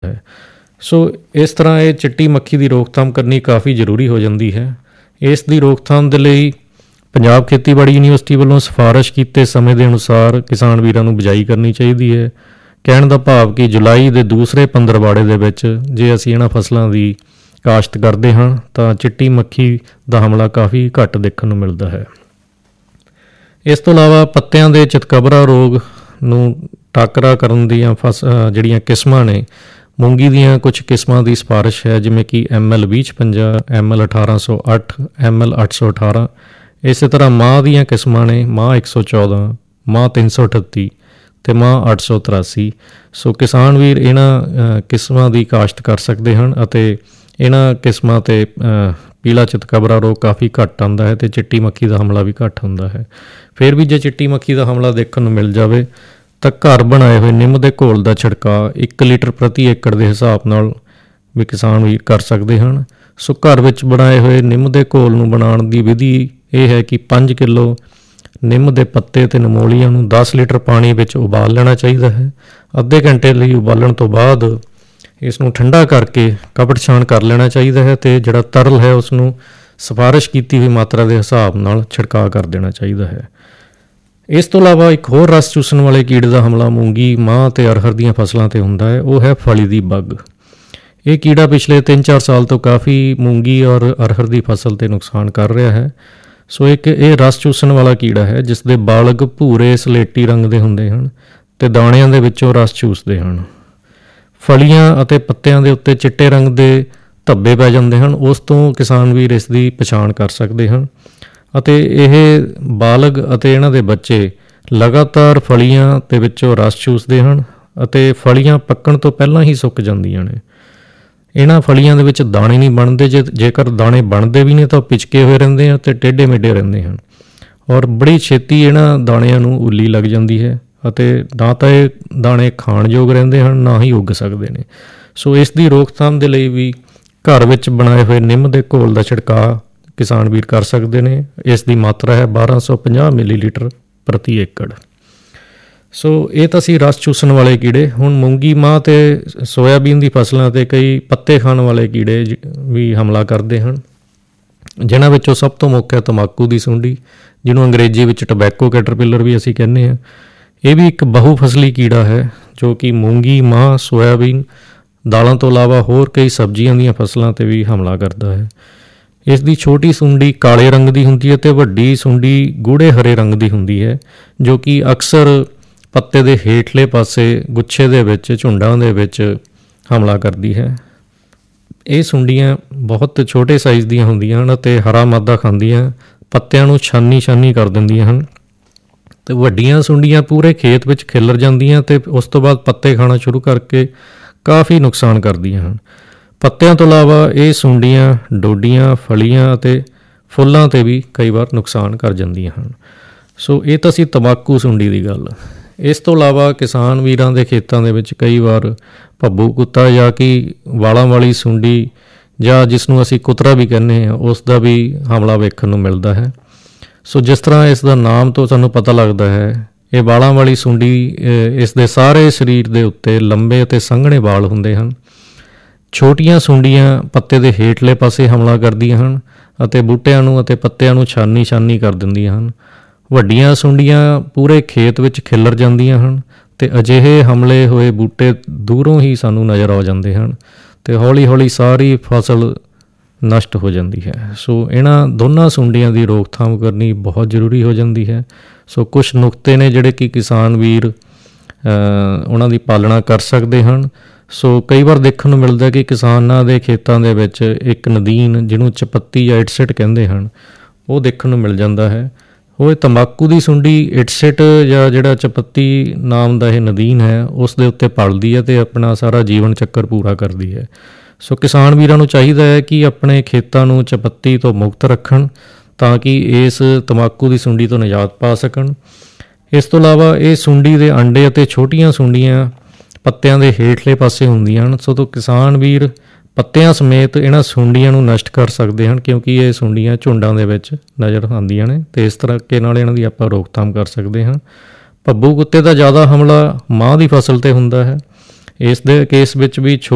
है। सो इस तरह ये चिट्टी मक्खी की रोकथाम करनी काफ़ी जरूरी हो जाती है। इस दी रोकथाम के लिए पंजाब खेतीबाड़ी यूनीवर्सिटी वालों सिफारिश किए समय के अनुसार किसान वीरां नूं बिजाई करनी चाहिए है। कहण दा भाव कि जुलाई के दूसरे पंद्रवाड़े दे विच जे असीं इन्हां फसलों की काश्त करते हाँ तो चिट्टी मक्खी का हमला काफ़ी घੱਟ देखने नूं मिलता है। इस तो इलावा पत्तियां दे चितकबरा रोग नूं टाकरा करन दीआं जिहड़ियां किस्मां ने मूंगी दीआं कुछ किस्मां की सिफारिश है, जिवें कि ML 2056, ML 1808, ML 818। इस तरह माँ दीआं किस्मां ने माँ 114, माँ 338 ਤੇ ਮਾਂ 883। सो किसान वीर इन्हां किस्मां की काश्त कर सकते हैं ਅਤੇ इन्हां किस्मां ते पीला चितकबरा रोग काफ़ी घੱਟ आंदा है तो चिट्टी मक्खी का हमला भी घੱਟ ਹੁੰਦਾ है। फिर भी जे चिट्टी मक्खी का हमला देखने को मिल जाए तो घर बनाए हुए निम्म के घोल का छिड़काव 1 लीटर प्रति एकड़ के हिसाब नाल भी किसान वीर कर सकते हैं। सो घर विच बनाए हुए निम्म के घोल नूं बनाउण दी विधि यह है कि 5 किलो निम्म के पत्ते ते नमोलियां नूं 10 लीटर पानी विच उबाल लेना चाहिए है। अद्धे घंटे लिए उबालण तो बाद इसनूं ठंडा करके कपड़ छाण कर लेना चाहिए है तो जिहड़ा तरल है उसनूं सिफारिश की हुई मात्रा के हिसाब नाल छिड़काव कर देना चाहिए है। इस तो इलावा एक होर रस चूसण वाले कीड़े का हमला मूंगी माँ ते अरहर दीआं फसलों ते हुंदा है, वो है फली दी बग। ये कीड़ा पिछले 3-4 साल तो काफ़ी मूंगी और अरहर की फसल ते नुकसान कर रहा है। सो एक ये रस चूसण वाला कीड़ा है जिसके बालग भूरे सलेटी रंग के हुंदे हन ते दाणियां दे विचों रस चूसते हैं। फलियां अते पत्तियां दे उत्ते चिट्टे रंग के धब्बे पै जांदे हन, उस तो किसान वीर इसकी पछाण कर सकते हैं। अते यह बालग अते इन्हां दे बच्चे लगातार फलियां दे विचों रस चूसते हैं अते फलियां पक्कण तो पहलां ही सुੱਕ ਜਾਂਦੀਆਂ ਨੇ। इन्हां फलियां दे विच दाणे नहीं बनते, जेकर दाणे बनते भी ने तो पिचके हुए रहंदे हैं ते टेढ़े मेढ़े रहंदे हैं और बड़ी छेती इन्हां दाणिਆਂ ਨੂੰ ਉੱਲੀ लग जाती है ਅਤੇ ना तो ये दाणे खाणयोग रहंदे हैं ना ही उग सकते हैं। सो इस दी रोकथाम दे लई भी घर विच बनाए हुए निम्म दे घोल का छिड़काव किसान वीर कर सकते हैं। इस दी मात्रा है 1250 मिलीलीटर प्रति एकड़। सो ये तो सी रस चूसण वाले कीड़े। हुण मूंगी माँ ते सोयाबीन की फसलों ते कई पत्ते खाण वाले कीड़े भी हमला करते हैं, जिन्हां विचों सब तो मुख्य है तंबाकू की सुंडी, जिन्हों अंग्रेजी में टबैको कैटरपिलर भी असीं कहने हैं। ये भी एक बहुफसली कीड़ा है जो कि मूंगी माँ सोयाबीन दालों तो इलावा होर कई सब्जियां दी फसलों ते भी हमला करता है। इसकी छोटी सुंडी काले रंग की हुंदी है तो वड्डी सुंडी गूढ़े हरे रंग की हुंदी है, जो कि अक्सर पत्ते के हेठले पासे गुच्छे दे विच झुंडां दे विच हमला करती है। ये सुंडियां बहुत छोटे साइज़ दीयां हुंदियां हन ते हरा मादा खांदियां पत्तियां नूं छानी छानी कर दिंदियां हन ते वड्डियां सुंडियां पूरे खेत विच खिलर जांदियां ते उस तो बाद पत्ते खाना शुरू करके काफ़ी नुकसान करदियां हन। पत्तियां तो इलावा ये सुंडियां डोडियां फलियां ते फुल्लां ते भी कई बार नुकसान कर जांदियां हन। सो ये तो सी तंबाकू सुंडी की गल। इस तो इलावा किसान वीरां दे खेतां दे विच कई बार भब्बू कुत्ता या कि वालां वाली सुंडी ਜਾਂ जिसनों असी कुतरा भी कहने हैं उसका भी हमला वेखण नूं मिलता है। सो जिस तरह इसका नाम तो सानूं पता लगता है, ये वालां वाली सुंडी इस दे सारे शरीर के उत्ते लंबे ते संघणे वाल हुंदे हन। छोटियां सुंडियां पत्ते के हेठले पासे हमला करदियां हन अते बूटिਆਂ ਨੂੰ ਅਤੇ ਪੱਤਿਆਂ ਨੂੰ ਛਾਨੀ ਛਾਨੀ ਕਰ ਦਿੰਦੀਆਂ ਹਨ। ਵੱਡੀਆਂ ਸੁੰਡੀਆਂ ਪੂਰੇ ਖੇਤ ਵਿੱਚ ਖਿਲਰ ਜਾਂਦੀਆਂ ਹਨ ਤੇ ਅਜਿਹੇ ਹਮਲੇ ਹੋਏ ਬੂਟੇ ਦੂਰੋਂ ਹੀ ਸਾਨੂੰ ਨਜ਼ਰ ਆ ਜਾਂਦੇ ਹਨ ਤੇ ਹੌਲੀ ਹੌਲੀ ਸਾਰੀ ਫਸਲ ਨਸ਼ਟ ਹੋ ਜਾਂਦੀ ਹੈ। ਸੋ ਇਹਨਾਂ ਦੋਨਾਂ ਸੁੰਡੀਆਂ ਦੀ ਰੋਕਥਾਮ ਕਰਨੀ ਬਹੁਤ ਜ਼ਰੂਰੀ ਹੋ ਜਾਂਦੀ ਹੈ। ਸੋ ਕੁਛ ਨੁਕਤੇ ਨੇ ਜਿਹੜੇ ਕਿ ਕਿਸਾਨ ਵੀਰ ਉਹਨਾਂ ਦੀ ਪਾਲਣਾ ਕਰ ਸਕਦੇ ਹਨ। ਸੋ ਕਈ ਵਾਰ ਦੇਖਣ ਨੂੰ ਮਿਲਦਾ ਕਿ ਕਿਸਾਨਾਂ ਦੇ ਖੇਤਾਂ ਦੇ ਵਿੱਚ ਇੱਕ ਨਦੀਨ ਜਿਹਨੂੰ ਚਪੱਤੀ ਜਾਂ ਇਟਸਿਟ ਕਹਿੰਦੇ ਹਨ ਉਹ ਦੇਖਣ ਨੂੰ ਮਿਲ ਜਾਂਦਾ ਹੈ। ਉਹ ਤੰਬਾਕੂ ਦੀ ਸੁੰਡੀ ਇਟਸਿਟ ਜਾਂ ਜਿਹੜਾ ਚਪੱਤੀ ਨਾਮ ਦਾ ਇਹ ਨਦੀਨ ਹੈ ਉਸ ਦੇ ਉੱਤੇ ਪਲਦੀ ਹੈ ਅਤੇ ਆਪਣਾ ਸਾਰਾ ਜੀਵਨ ਚੱਕਰ ਪੂਰਾ ਕਰਦੀ ਹੈ। ਸੋ ਕਿਸਾਨ ਵੀਰਾਂ ਨੂੰ ਚਾਹੀਦਾ ਹੈ ਕਿ ਆਪਣੇ ਖੇਤਾਂ ਨੂੰ ਚਪੱਤੀ ਤੋਂ ਮੁਕਤ ਰੱਖਣ ਤਾਂ ਕਿ ਇਸ ਤੰਬਾਕੂ ਦੀ ਸੁੰਡੀ ਤੋਂ ਨਿਜਾਤ ਪਾ ਸਕਣ। ਇਸ ਤੋਂ ਇਲਾਵਾ ਇਹ ਸੁੰਡੀ ਦੇ ਅੰਡੇ ਅਤੇ ਛੋਟੀਆਂ ਸੁੰਡੀਆਂ ਪੱਤਿਆਂ ਦੇ ਹੇਠਲੇ ਪਾਸੇ ਹੁੰਦੀਆਂ ਹਨ। ਸੋ ਤੋਂ ਕਿਸਾਨ ਵੀਰ ਪੱਤਿਆਂ ਸਮੇਤ ਇਹਨਾਂ ਸੁੰਡੀਆਂ ਨੂੰ ਨਸ਼ਟ ਕਰ ਸਕਦੇ ਹਨ ਕਿਉਂਕਿ ਇਹ ਸੁੰਡੀਆਂ ਝੁੰਡਾਂ ਦੇ ਵਿੱਚ ਨਜ਼ਰ ਆਉਂਦੀਆਂ ਨੇ ਅਤੇ ਇਸ ਤਰੀਕੇ ਨਾਲ ਇਹਨਾਂ ਦੀ ਆਪਾਂ ਰੋਕਥਾਮ ਕਰ ਸਕਦੇ ਹਾਂ। ਭੱਬੂ ਕੁੱਤੇ ਦਾ ਜ਼ਿਆਦਾ ਹਮਲਾ ਮਾਂਹ ਦੀ ਫਸਲ 'ਤੇ ਹੁੰਦਾ ਹੈ। ਇਸ ਦੇ ਕੇਸ ਵਿੱਚ ਵੀ